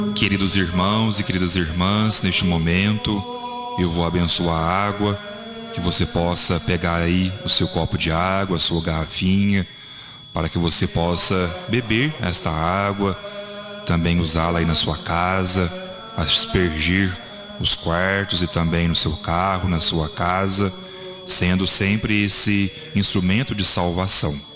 Queridos irmãos e queridas irmãs, neste momento eu vou abençoar a água, que você possa pegar aí o seu copo de água, a sua garrafinha, para que você possa beber esta água, também usá-la aí na sua casa, aspergir nos quartos e também no seu carro, na sua casa, sendo sempre esse instrumento de salvação.